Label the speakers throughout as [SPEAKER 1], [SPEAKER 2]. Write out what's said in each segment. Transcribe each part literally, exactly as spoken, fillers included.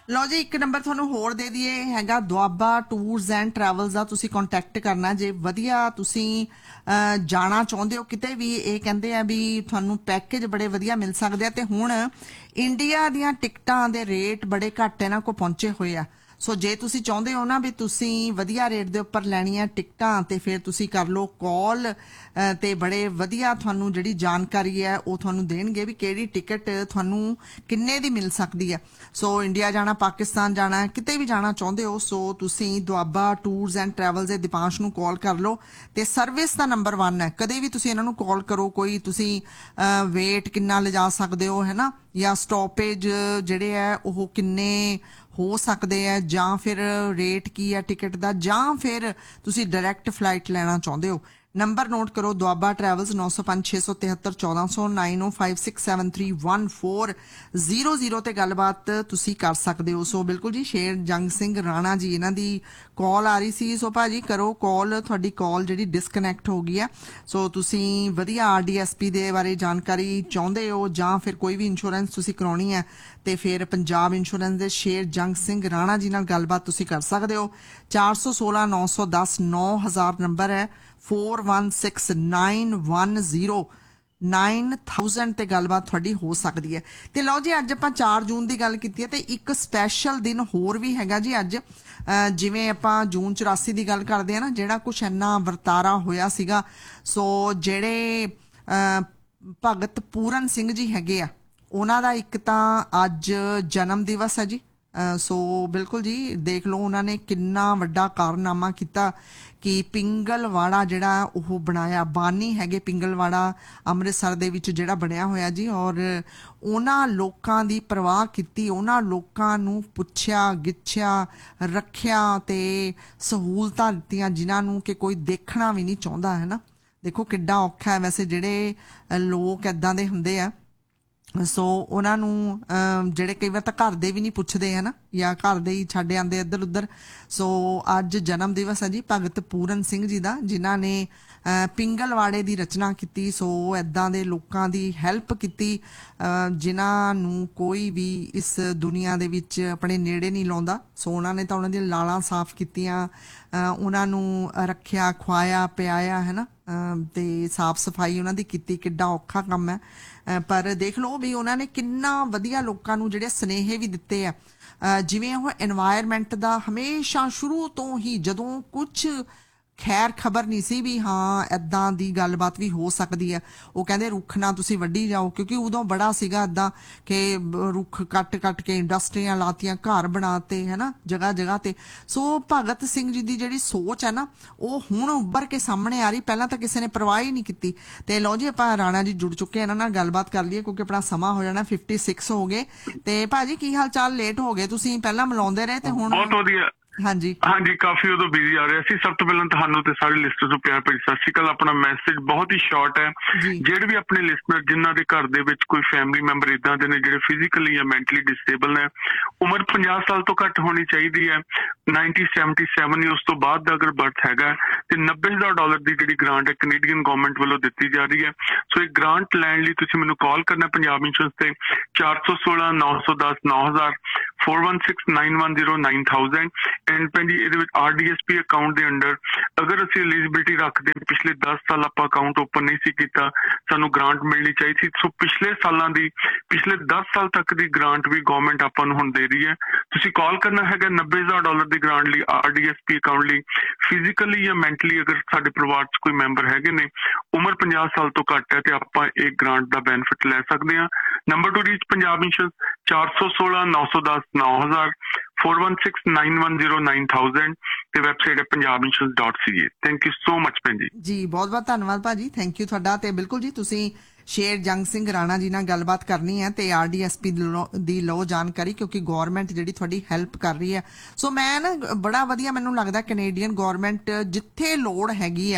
[SPEAKER 1] ਲਓ ਜੀ, ਇੱਕ ਨੰਬਰ ਤੁਹਾਨੂੰ ਹੋਰ ਦੇ ਦਈਏ, ਹੈਗਾ ਦੁਆਬਾ ਟੂਰਸ ਐਂਡ ਟਰੈਵਲਸ ਦਾ। ਤੁਸੀਂ ਕੰਟੈਕਟ ਕਰਨਾ ਜੇ ਵਧੀਆ ਤੁਸੀਂ ਜਾਣਾ ਚਾਹੁੰਦੇ ਹੋ ਕਿਤੇ ਵੀ। ਇਹ ਕਹਿੰਦੇ ਆ ਵੀ ਤੁਹਾਨੂੰ ਪੈਕੇਜ ਬੜੇ ਵਧੀਆ ਮਿਲ ਸਕਦੇ ਆ, ਤੇ ਹੁਣ ਇੰਡੀਆ ਦੀਆਂ ਟਿਕਟਾਂ ਦੇ ਰੇਟ ਬੜੇ ਘੱਟ ਇਹਨਾਂ ਕੋਲ ਪਹੁੰਚੇ ਹੋਏ ਆ। ਸੋ ਜੇ ਤੁਸੀਂ ਚਾਹੁੰਦੇ ਹੋ ਨਾ ਵੀ ਤੁਸੀਂ ਵਧੀਆ ਰੇਟ ਦੇ ਉੱਪਰ ਲੈਣੀਆਂ ਟਿਕਟਾਂ, ਤੇ ਫਿਰ ਤੁਸੀਂ ਕਰ ਲਓ ਕਾਲ, ਤੇ ਬੜੇ ਵਧੀਆ ਤੁਹਾਨੂੰ ਜਿਹੜੀ ਜਾਣਕਾਰੀ ਹੈ ਉਹ ਤੁਹਾਨੂੰ ਦੇਣਗੇ ਵੀ ਕਿਹੜੀ ਟਿਕਟ ਤੁਹਾਨੂੰ ਕਿੰਨੇ ਦੀ ਮਿਲ ਸਕਦੀ ਹੈ। ਸੋ ਇੰਡੀਆ ਜਾਣਾ, ਪਾਕਿਸਤਾਨ ਜਾਣਾ, ਕਿਤੇ ਵੀ ਜਾਣਾ ਚਾਹੁੰਦੇ ਹੋ, ਸੋ ਤੁਸੀਂ ਦੁਆਬਾ ਟੂਰਸ ਐਂਡ ਟਰੈਵਲਸ ਦੇ ਦੀਪਾਂਸ਼ ਨੂੰ ਕਾਲ ਕਰ ਲਓ। ਤੇ ਸਰਵਿਸ ਦਾ ਨੰਬਰ ਵਨ ਹੈ, ਕਦੇ ਵੀ ਤੁਸੀਂ ਇਹਨਾਂ ਨੂੰ ਕਾਲ ਕਰੋ। ਕੋਈ ਤੁਸੀਂ ਵੇਟ ਕਿੰਨਾ ਲਿਜਾ ਸਕਦੇ ਹੋ, ਹੈ ਨਾ, ਜਾਂ ਸਟਾਪੇਜ ਜਿਹੜੇ ਹੈ ਉਹ ਕਿੰਨੇ ਹੋ ਸਕਦੇ ਆ, ਜਾਂ ਫਿਰ ਰੇਟ ਕੀ ਹੈ ਟਿਕਟ ਦਾ, ਜਾਂ ਫਿਰ ਤੁਸੀਂ ਡਾਇਰੈਕਟ ਫਲਾਈਟ ਲੈਣਾ ਚਾਹੁੰਦੇ ਹੋ। ਨੰਬਰ ਨੋਟ ਕਰੋ, ਦੁਆਬਾ ਟਰੈਵਲਸ ਨੌ ਸੌ ਪੰਜ ਛੇ ਸੌ ਤਿਹੱਤਰ ਚੌਦਾਂ ਸੌ ਨਾਈਨ ਓ five six seven three one four zero zero ਤੇ ਗੱਲਬਾਤ ਤੁਸੀਂ ਕਰ ਸਕਦੇ ਹੋ। ਸੋ ਬਿਲਕੁਲ ਜੀ, ਸ਼ੇਰ ਜੰਗ ਸਿੰਘ ਰਾਣਾ ਜੀ ਇਹਨਾਂ ਦੀ ਕਾਲ ਆ ਰਹੀ ਸੀ। ਸੋ ਭਾਜੀ ਕਰੋ ਕਾਲ, ਤੁਹਾਡੀ ਕਾਲ ਜਿਹੜੀ ਡਿਸਕਨੈਕਟ ਹੋ ਗਈ ਆ। ਸੋ ਤੁਸੀਂ ਵਧੀਆ ਆਰ ਡੀ ਐਸ ਪੀ ਦੇ ਬਾਰੇ ਜਾਣਕਾਰੀ ਚਾਹੁੰਦੇ ਹੋ, ਜਾਂ ਫਿਰ ਕੋਈ ਵੀ ਇੰਸ਼ੋਰੈਂਸ ਤੁਸੀਂ ਕਰਾਉਣੀ ਹੈ, ਤੇ ਫਿਰ ਪੰਜਾਬ ਇੰਸ਼ੋਰੈਂਸ ਦੇ ਸ਼ੇਰ ਜੰਗ ਸਿੰਘ ਰਾਣਾ ਜੀ ਨਾਲ ਗੱਲਬਾਤ ਤੁਸੀਂ ਕਰ ਸਕਦੇ ਹੋ। ਚਾਰ ਸੌ ਸੋਲਾਂ ਨੌ ਸੌ ਦਸ ਨੌ ਹਜ਼ਾਰ ਨੰਬਰ ਹੈ, four one six nine one zero nine thousand ਤੇ ਗੱਲਬਾਤ ਤੁਹਾਡੀ ਹੋ ਸਕਦੀ ਹੈ। ਤੇ ਲਓ ਜੀ, ਅੱਜ ਆਪਾਂ ਚਾਰ ਜੂਨ ਦੀ ਗੱਲ ਕੀਤੀ ਹੈ, ਤੇ ਇੱਕ ਸਪੈਸ਼ਲ ਦਿਨ ਹੋਰ ਵੀ ਹੈਗਾ ਜੀ ਅੱਜ। ਜਿਵੇਂ ਆਪਾਂ ਜੂਨ ਚੁਰਾਸੀ ਦੀ ਗੱਲ ਕਰਦੇ ਆ ਨਾ, ਜਿਹੜਾ ਕੁਛ ਇੰਨਾ ਵਰਤਾਰਾ ਹੋਇਆ ਸੀਗਾ। ਸੋ ਜਿਹੜੇ ਭਗਤ ਪੂਰਨ ਸਿੰਘ ਜੀ ਹੈਗੇ ਆ, ਉਹਨਾਂ ਦਾ ਇੱਕ ਤਾਂ ਅੱਜ ਜਨਮ ਦਿਵਸ ਹੈ ਜੀ। ਸੋ ਬਿਲਕੁਲ ਜੀ, ਦੇਖ ਲਓ ਉਹਨਾਂ ਨੇ ਕਿੰਨਾ ਵੱਡਾ ਕਾਰਨਾਮਾ ਕੀਤਾ ਕਿ ਪਿੰਗਲਵਾੜਾ ਜਿਹੜਾ ਉਹ ਬਣਾਇਆ। ਬਾਨੀ ਹੈਗੇ ਪਿੰਗਲਵਾੜਾ ਅੰਮ੍ਰਿਤਸਰ ਦੇ ਵਿੱਚ ਜਿਹੜਾ ਬਣਿਆ ਹੋਇਆ ਜੀ, ਔਰ ਉਹਨਾਂ ਲੋਕਾਂ ਦੀ ਪਰਵਾਹ ਕੀਤੀ, ਉਹਨਾਂ ਲੋਕਾਂ ਨੂੰ ਪੁੱਛਿਆ ਗਿੱਛਿਆ, ਰੱਖਿਆ ਤੇ ਸਹੂਲਤਾਂ ਦਿੱਤੀਆਂ ਜਿਨ੍ਹਾਂ ਨੂੰ ਕਿ ਕੋਈ ਦੇਖਣਾ ਵੀ ਨਹੀਂ ਚਾਹੁੰਦਾ, ਹੈ ਨਾ। ਦੇਖੋ ਕਿੱਡਾ ਔਖਾ ਹੈ ਵੈਸੇ, ਜਿਹੜੇ ਲੋਕ ਇੱਦਾਂ ਦੇ ਹੁੰਦੇ ਆ। ਸੋ ਉਹਨਾਂ ਨੂੰ ਜਿਹੜੇ ਕਈ ਵਾਰ ਤਾਂ ਘਰ ਦੇ ਵੀ ਨਹੀਂ ਪੁੱਛਦੇ, ਹੈ ਨਾ, ਜਾਂ ਘਰ ਦੇ ਹੀ ਛੱਡ ਆਉਂਦੇ ਇੱਧਰ ਉੱਧਰ। ਸੋ ਅੱਜ ਜਨਮ ਦਿਵਸ ਹੈ ਜੀ ਭਗਤ ਪੂਰਨ ਸਿੰਘ ਜੀ ਦਾ, ਜਿਨ੍ਹਾਂ ਨੇ ਪਿੰਗਲਵਾੜੇ ਦੀ ਰਚਨਾ ਕੀਤੀ। ਸੋ ਇੱਦਾਂ ਦੇ ਲੋਕਾਂ ਦੀ ਹੈਲਪ ਕੀਤੀ ਜਿਨ੍ਹਾਂ ਨੂੰ ਕੋਈ ਵੀ ਇਸ ਦੁਨੀਆ ਦੇ ਵਿੱਚ ਆਪਣੇ ਨੇੜੇ ਨਹੀਂ ਲਾਉਂਦਾ। ਸੋ ਉਹਨਾਂ ਨੇ ਤਾਂ ਉਹਨਾਂ ਦੀਆਂ ਲਾਲਾਂ ਸਾਫ਼ ਕੀਤੀਆਂ, ਉਹਨਾਂ ਨੂੰ ਰੱਖਿਆ, ਖਵਾਇਆ ਪਿਆਇਆ, ਹੈ ਨਾ, ਤੇ ਸਾਫ਼ ਸਫਾਈ ਉਹਨਾਂ ਦੀ ਕੀਤੀ। ਕਿੱਡਾ ਔਖਾ ਕੰਮ ਹੈ, ਪਰ ਦੇਖ ਲਓ ਵੀ ਉਹਨਾਂ ਨੇ ਕਿੰਨਾ ਵਧੀਆ ਲੋਕਾਂ ਨੂੰ ਜਿਹੜੇ ਸੁਨੇਹੇ ਵੀ ਦਿੱਤੇ ਆ। ਜਿਵੇਂ ਉਹ এনवायरमेंट ਦਾ ਹਮੇਸ਼ਾ ਸ਼ੁਰੂ ਤੋਂ ਹੀ, ਜਦੋਂ ਕੁਝ ਖੈਰ ਖਬਰ ਨਹੀਂ ਸੀ ਵੀ ਹਾਂ ਇੱਦਾਂ ਦੀ ਗੱਲਬਾਤ ਵੀ ਹੋ ਸਕਦੀ ਹੈ, ਉਹ ਕਹਿੰਦੇ ਰੁੱਖ ਨਾ ਤੁਸੀਂ ਵੱਢੀ ਜਾਓ, ਕਿਉਂਕਿ ਉਦੋਂ ਬੜਾ ਸੀਗਾ ਇੱਦਾਂ ਕਿ ਰੁੱਖ ਕੱਟ ਕੱਟ ਕੇ ਇੰਡਸਟਰੀਆਂ ਲਾਤੀਆਂ, ਘਰ ਬਣਾਤੇ, ਹੈ ਨਾ, ਜਗ੍ਹਾ ਜਗ੍ਹਾ ਤੇ। ਸੋ ਭਗਤ ਸਿੰਘ ਜੀ ਦੀ ਜਿਹੜੀ ਸੋਚ ਹੈ ਨਾ, ਉਹ ਹੁਣ ਉੱਭਰ ਕੇ ਸਾਹਮਣੇ ਆ ਰਹੀ। ਪਹਿਲਾਂ ਤਾਂ ਕਿਸੇ ਨੇ ਪਰਵਾਹ ਹੀ ਨਹੀਂ ਕੀਤੀ। ਤੇ ਲਓ ਜੀ, ਆਪਾਂ ਰਾਣਾ ਜੀ ਜੁੜ ਚੁੱਕੇ, ਇਹਨਾਂ ਨਾਲ ਗੱਲਬਾਤ ਕਰ ਲਈਏ ਕਿਉਂਕਿ ਆਪਣਾ ਸਮਾਂ ਹੋ ਜਾਣਾ ਫਿਫਟੀ ਸਿਕਸ ਹੋ ਗਏ। ਤੇ ਭਾਜੀ ਕੀ ਹਾਲ ਚਾਲ? ਲੇਟ ਹੋ ਗਏ ਤੁਸੀਂ, ਪਹਿਲਾਂ ਮਿਲਾਉਂਦੇ ਰਹੇ ਤੇ ਹੁਣ।
[SPEAKER 2] ਬਹੁਤ ਵਧੀਆ। ਹਾਂਜੀ ਹਾਂਜੀ, ਕਾਫੀ ਉਦੋਂ ਬਿਜ਼ੀ ਆ ਰਿਹਾ ਸੀ। ਸਭ ਤੋਂ ਪਹਿਲਾਂ ਤੁਹਾਨੂੰ ਤੇ ਸਾਰੇ ਲਿਸਟਰ ਨੂੰ ਪਿਆਰ ਭਰੀ ਸਤਿ ਸ਼੍ਰੀ ਅਕਾਲ। ਆਪਣਾ ਮੈਸੇਜ ਬਹੁਤ ਹੀ ਸ਼ਾਰਟ ਹੈ। ਜਿਹੜੇ ਵੀ ਆਪਣੇ ਲਿਸਟਰ ਜਿਨ੍ਹਾਂ ਦੇ ਘਰ ਦੇ ਵਿੱਚ ਕੋਈ ਫੈਮਿਲੀ ਮੈਂਬਰ ਇਦਾਂ ਦੇ ਨੇ ਜਿਹੜੇ ਫਿਜ਼ੀਕਲੀ ਜਾਂ ਮੈਂਟਲੀ ਡਿਸੇਬਲ ਨੇ, ਉਮਰ ਪੰਜਾਹ ਸਾਲ ਤੋਂ ਘੱਟ ਹੋਣੀ ਚਾਹੀਦੀ ਹੈ। ਨਾਈਨਟੀ ਸੈਵਨਟੀ ਸੈਵਨ ਉਸ ਤੋਂ ਬਾਅਦ ਦਾ ਅਗਰ ਬਰਥ ਹੈਗਾ, ਤੇ ਨੱਬੇ ਹਜ਼ਾਰ ਡਾਲਰ ਦੀ ਜਿਹੜੀ ਗ੍ਰਾਂਟ ਹੈ ਕੈਨੇਡੀਅਨ ਗਵਰਨਮੈਂਟ ਵੱਲੋਂ ਦਿੱਤੀ ਜਾ ਰਹੀ ਹੈ। ਸੋ ਇਹ ਗ੍ਰਾਂਟ ਲੈਣ ਲਈ ਤੁਸੀਂ ਮੈਨੂੰ ਕਾਲ ਕਰਨਾ ਪੰਜਾਬ ਇੰਸ਼ੋਰੈਂਸ ਤੇ ਚਾਰ ਸੌ ਸੋਲਾਂ ਨੌ ਸੌ ਦਸ ਨੌ ਹਜ਼ਾਰ four one six nine one zero nine thousand. And ਭੈਣ ਜੀ, ਇਹਦੇ ਵਿੱਚ R D S P account ਦੇ ਅੰਡਰ ਅਗਰ ਅਸੀਂ ਐਲੀਜੀਬਿਲਿਟੀ ਰੱਖਦੇ ਹਾਂ, ਪਿਛਲੇ ਦਸ ਸਾਲ ਆਪਾਂ ਅਕਾਊਂਟ ਓਪਨ ਨਹੀਂ ਸੀ ਕੀਤਾ, ਸਾਨੂੰ ਗ੍ਰਾਂਟ ਮਿਲਣੀ ਚਾਹੀਦੀ ਸੀ। ਸੋ ਪਿਛਲੇ ਸਾਲਾਂ ਦੀ, ਪਿਛਲੇ ਦਸ ਸਾਲ ਤੱਕ ਦੀ ਗ੍ਰਾਂਟ ਵੀ ਗਵਰਨਮੈਂਟ ਆਪਾਂ ਨੂੰ ਹੁਣ ਦੇ ਰਹੀ ਹੈ। ਤੁਸੀਂ ਕਾਲ ਕਰਨਾ ਹੈਗਾ ਨੱਬੇ ਹਜ਼ਾਰ ਡਾਲਰ ਦੀ ਗ੍ਰਾਂਟ ਲਈ, R D S P account ਲਈ। ਫਿਜ਼ੀਕਲੀ ਜਾਂ ਮੈਂਟਲੀ ਅਗਰ ਸਾਡੇ ਪਰਿਵਾਰ 'ਚ ਕੋਈ ਮੈਂਬਰ ਹੈਗੇ ਨੇ, ਉਮਰ ਪੰਜਾਹ ਸਾਲ ਤੋਂ ਘੱਟ ਹੈ, ਤੇ ਆਪਾਂ ਇਹ ਗ੍ਰਾਂਟ ਦਾ ਬੈਨੀਫਿਟ ਲੈ ਸਕਦੇ ਹਾਂ। Number two reach Punjab insurance ਚਾਰ ਸੌ ਸੋਲਾਂ ਨੌ ਸੌ ਦਸ ਨੌ ਹਜ਼ਾਰ four one six nine one zero nine thousand ਤੇ ਵੈਬਸਾਈਟ ਹੈ Punjab insurance dot C A. Thank you so much ਭੈਣ ਜੀ।
[SPEAKER 1] ਜੀ ਬਹੁਤ ਬਹੁਤ ਧੰਨਵਾਦ ਭਾਜੀ, ਥੈਂਕ ਯੂ ਤੁਹਾਡਾ। ਤੇ ਬਿਲਕੁਲ ਜੀ, ਤੁਸੀਂ ਸ਼ੇਰ ਜੰਗ ਸਿੰਘ ਰਾਣਾ ਜੀ ਨਾਲ ਗੱਲਬਾਤ ਕਰਨੀ ਹੈ ਤੇ ਆਰ ਡੀ ਐਸ ਪੀ ਦੀ ਲਓ ਜਾਣਕਾਰੀ, ਕਿਉਂਕਿ ਗੌਰਮੈਂਟ ਜਿਹੜੀ ਤੁਹਾਡੀ ਹੈਲਪ ਕਰ ਰਹੀ ਹੈ। ਸੋ ਮੈਂ ਨਾ ਬੜਾ ਵਧੀਆ ਮੈਨੂੰ ਲੱਗਦਾ ਕੈਨੇਡੀਅਨ ਗੌਰਮੈਂਟ ਜਿੱਥੇ ਲੋੜ ਹੈਗੀ ਹੈ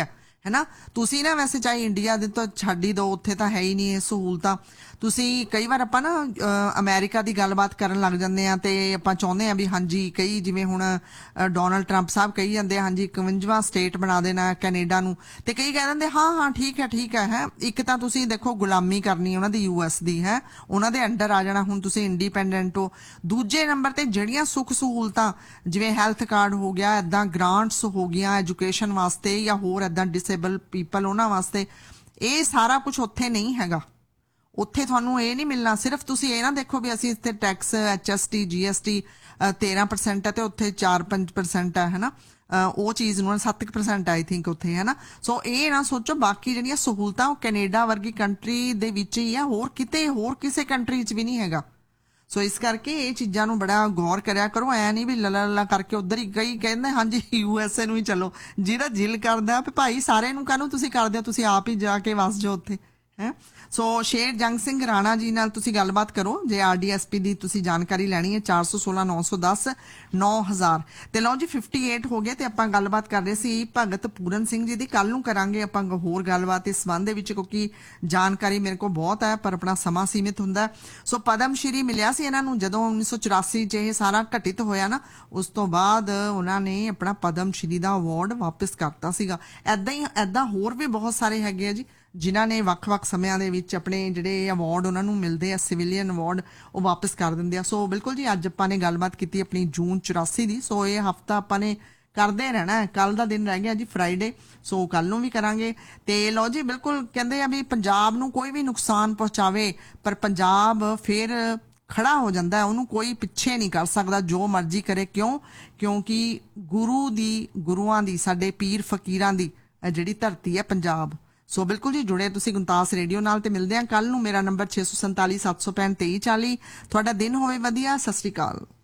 [SPEAKER 1] ਹੈ ਨਾ। ਤੁਸੀਂ ਨਾ ਵੈਸੇ ਚਾਹੇ ਇੰਡੀਆ ਦੇ ਤਾਂ ਛੱਡ ਹੀ ਦਿਓ, ਉੱਥੇ ਤਾਂ ਹੈ ਹੀ ਨਹੀਂ ਇਹ ਸਹੂਲਤਾਂ। ਤੁਸੀਂ ਕਈ ਵਾਰ ਆਪਾਂ ਨਾ ਅ, ਅਮਰੀਕਾ ਦੀ ਗੱਲਬਾਤ ਕਰਨ ਲੱਗ ਜਾਂਦੇ ਆ ਤੇ ਆਪਾਂ ਚਾਹੁੰਦੇ ਆ ਵੀ ਹਾਂਜੀ ਕਈ ਜਿਵੇਂ ਹੁਣ ਅ, ਡੋਨਲਡ ਟਰੰਪ ਸਾਹਿਬ ਕਹੀ ਜਾਂਦੇ ਆ ਹਾਂਜੀ ਇਕਵੰਜਵਾਂ ਸਟੇਟ ਬਣਾ ਦੇਣਾ ਕੈਨੇਡਾ ਨੂੰ, ਤੇ ਕਈ ਕਹਿ ਦਿੰਦੇ ਹਾਂ ਹਾਂ ਠੀਕ ਹੈ ਠੀਕ ਹੈ ਹੈ ਇੱਕ ਤਾਂ ਤੁਸੀਂ ਦੇਖੋ ਗੁਲਾਮੀ ਕਰਨੀ ਉਹਨਾਂ ਦੀ ਯੂ ਐਸ ਦੀ, ਹੈ ਉਹਨਾਂ ਦੇ ਅੰਡਰ ਆ ਜਾਣਾ ਹੁਣ ਤੁਸੀਂ ਇੰਡੀਪੈਂਡੈਂਟ ਹੋ। ਦੂਜੇ ਨੰਬਰ ਤੇ ਜਿਹੜੀਆਂ ਸੁੱਖ ਸਹੂਲਤਾਂ ਜਿਵੇਂ ਹੈਲਥ ਕਾਰਡ ਹੋ ਗਿਆ, ਏਦਾਂ ਗ੍ਰਾਂਟਸ ਹੋ ਗਈਆਂ ਐਜੂਕੇਸ਼ਨ ਵਾਸਤੇ ਜਾਂ ਹੋਰ ਏਦਾਂ ਡਿਸੇਬਲ ਪੀਪਲ ਉਹਨਾਂ ਵਾਸਤੇ, ਇਹ ਸਾਰਾ ਕੁਝ ਉੱਥੇ ਨਹੀਂ ਹੈਗਾ। ਉੱਥੇ ਤੁਹਾਨੂੰ ਇਹ ਨਹੀਂ ਮਿਲਣਾ। ਸਿਰਫ ਤੁਸੀਂ ਇਹ ਨਾ ਦੇਖੋ ਵੀ ਅਸੀਂ ਇੱਥੇ tax H S T G S T ਤੇਰਾਂ ਪਰਸੈਂਟ ਹੈ ਤੇ ਉੱਥੇ ਚਾਰ ਪੰਜ ਪਰਸੈਂਟ ਹੈ ਹਨਾ, ਉਹ ਚੀਜ਼ ਨੂੰ ਸੱਤ ਪਰਸੈਂਟ ਆਈ ਥਿੰਕ ਉੱਥੇ ਹੈ ਨਾ। ਸੋ ਇਹ ਨਾ ਸੋਚੋ ਬਾਕੀ ਜਿਹੜੀਆਂ ਸਹੂਲਤਾਂ ਉਹ ਕੈਨੇਡਾ ਵਰਗੀ ਕੰਟਰੀ ਦੇ ਵਿੱਚ ਹੀ ਆ, ਹੋਰ ਕਿਤੇ ਹੋਰ ਕਿਸੇ ਕੰਟਰੀ 'ਚ ਵੀ ਨਹੀਂ ਹੈਗਾ। ਸੋ ਇਸ ਕਰਕੇ ਇਹ ਚੀਜ਼ਾਂ ਨੂੰ ਬੜਾ ਗੌਰ ਕਰਿਆ ਕਰੋ, ਐ ਨਹੀਂ ਵੀ ਲੱਲਾ ਲੱਲਾ ਕਰਕੇ ਉਧਰ ਹੀ ਕਈ ਕਹਿੰਦੇ ਹਾਂਜੀ ਯੂ ਐਸ ਏ ਨੂੰ ਹੀ ਚਲੋ, ਜਿਹਦਾ ਦਿਲ ਕਰਦਾ ਵੀ ਭਾਈ ਸਾਰੇ ਨੂੰ ਕਾਹਨੂੰ ਤੁਸੀਂ ਕਰਦੇ ਹੋ, ਤੁਸੀਂ ਆਪ ਹੀ ਜਾ ਕੇ ਵਸ ਜਾਓ ਉੱਥੇ ਹੈ। ਸੋ ਸ਼ੇਰ ਜੰਗ ਸਿੰਘ ਰਾਣਾ ਜੀ ਨਾਲ ਤੁਸੀਂ ਗੱਲਬਾਤ ਕਰੋ J R D S P ਦੀ ਤੁਸੀਂ ਜਾਣਕਾਰੀ ਲੈਣੀ ਹੈ, ਚਾਰ ਸੌ ਸੋਲਾਂ ਨੌ ਸੌ ਦਸ ਨੌ ਹਜ਼ਾਰ। ਤੇ ਲਓ ਜੀ ਅਠਾਸੀ ਹੋ ਗਏ ਤੇ ਆਪਾਂ ਗੱਲਬਾਤ ਕਰ ਰਹੇ ਸੀ ਭਗਤ ਪੂਰਨ ਸਿੰਘ ਜੀ ਦੀ। ਕੱਲ ਨੂੰ ਕਰਾਂਗੇ ਆਪਾਂ ਹੋਰ ਗੱਲਬਾਤ ਇਸ ਸੰਬੰਧ ਦੇ ਵਿੱਚ, ਕਿਉਂਕਿ ਜਾਣਕਾਰੀ ਮੇਰੇ ਕੋਲ ਬਹੁਤ ਹੈ ਪਰ ਆਪਣਾ ਸਮਾਂ ਸੀਮਿਤ ਹੁੰਦਾ। ਸੋ ਪਦਮ ਸ਼੍ਰੀ ਮਿਲਿਆ ਸੀ ਇਹਨਾਂ ਨੂੰ ਜਦੋਂ ਉੱਨੀ ਸੌ ਚੁਰਾਸੀ 'ਚ ਇਹ ਸਾਰਾ ਘਟਿਤ ਹੋਇਆ ਨਾ, ਉਸ ਤੋਂ ਬਾਅਦ ਉਹਨਾਂ ਨੇ ਆਪਣਾ ਪਦਮ ਸ਼੍ਰੀ ਦਾ ਅਵਾਰਡ ਵਾਪਿਸ ਕਰਤਾ ਸੀਗਾ। ਏਦਾਂ ਹੀ ਏਦਾਂ ਹੋਰ ਵੀ ਬਹੁਤ ਸਾਰੇ ਹੈਗੇ ਆ ਜੀ ਜਿਨ੍ਹਾਂ ਨੇ ਵੱਖ-ਵੱਖ ਸਮਿਆਂ ਦੇ ਵਿੱਚ ਆਪਣੇ ਜਿਹੜੇ ਅਵਾਰਡ ਉਹਨਾਂ ਨੂੰ ਮਿਲਦੇ ਆ, ਸਿਵਿਲੀਅਨ ਅਵਾਰਡ, ਉਹ ਵਾਪਸ ਕਰ ਦਿੰਦੇ ਆ। ਸੋ ਬਿਲਕੁਲ ਜੀ ਅੱਜ ਆਪਾਂ ਨੇ ਗੱਲਬਾਤ ਕੀਤੀ ਆਪਣੀ ਜੂਨ ਚੁਰਾਸੀ ਦੀ। ਸੋ ਇਹ ਹਫਤਾ ਆਪਾਂ ਨੇ ਕਰਦੇ ਰਹਿਣਾ, ਕੱਲ ਦਾ ਦਿਨ ਰਹਿ ਗਿਆ ਜੀ ਫਰਾਈਡੇ, ਸੋ ਕੱਲ ਨੂੰ ਵੀ ਕਰਾਂਗੇ। ਤੇ ਲਓ ਜੀ ਬਿਲਕੁਲ ਕਹਿੰਦੇ ਆ ਵੀ ਪੰਜਾਬ ਨੂੰ ਕੋਈ ਵੀ ਨੁਕਸਾਨ ਪਹੁੰਚਾਵੇ ਪਰ ਪੰਜਾਬ ਫਿਰ ਖੜਾ ਹੋ ਜਾਂਦਾ ਹੈ, ਉਹਨੂੰ ਕੋਈ ਪਿੱਛੇ ਨਹੀਂ ਕਰ ਸਕਦਾ ਜੋ ਮਰਜ਼ੀ ਕਰੇ। ਕਿਉਂ? ਕਿਉਂਕਿ ਗੁਰੂ ਦੀ, ਗੁਰੂਆਂ ਦੀ, ਸਾਡੇ ਪੀਰ ਫਕੀਰਾਂ ਦੀ ਜਿਹੜੀ ਧਰਤੀ ਹੈ ਪੰਜਾਬ। ਸੋ ਬਿਲਕੁਲ ਜੀ ਜੁੜੇ ਤੁਸੀਂ ਗੁਣਤਾਸ ਰੇਡੀਓ ਨਾਲ, ਤੇ ਮਿਲਦੇ ਆ ਕੱਲ ਨੂੰ। ਮੇਰਾ ਨੰਬਰ ਛੇ ਸੌ ਸੰਤਾਲੀ ਸੱਤ ਸੌ ਪੈਂਹਠ ਤੇਈ ਚਾਲੀ। ਤੁਹਾਡਾ ਦਿਨ ਹੋਵੇ ਵਧੀਆ। ਸਤਿ ਸ਼੍ਰੀ ਅਕਾਲ।